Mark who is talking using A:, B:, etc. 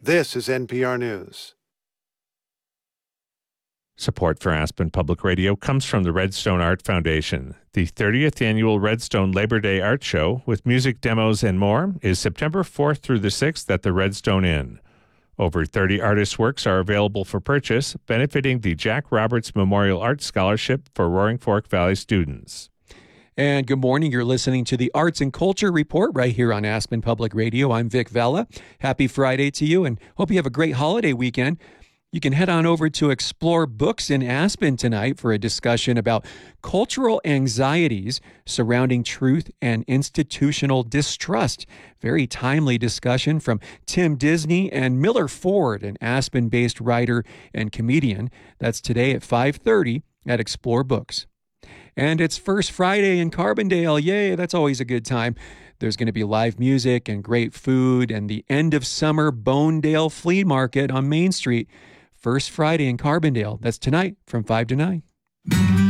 A: This is NPR News.
B: Support for Aspen Public Radio comes from the Redstone Art Foundation. The 30th annual Redstone Labor Day Art Show, with music demos and more, is September 4th through the 6th at the Redstone Inn. Over 30 artists' works are available for purchase, benefiting the Jack Roberts Memorial Art Scholarship for Roaring Fork Valley students.
C: And good morning. You're listening to the Arts and Culture Report right here on Aspen Public Radio. I'm Vic Vella. Happy Friday to you, and hope you have a great holiday weekend. You can head on over to Explore Books in Aspen tonight for a discussion about cultural anxieties surrounding truth and institutional distrust. Very timely discussion from Tim Disney and Miller Ford, an Aspen-based writer and comedian. That's today at 5:30 at Explore Books. And it's First Friday in Carbondale. Yay, that's always a good time. There's going to be live music and great food and the end of summer Bonedale Flea Market on Main Street. First Friday in Carbondale. That's tonight from 5 to 9.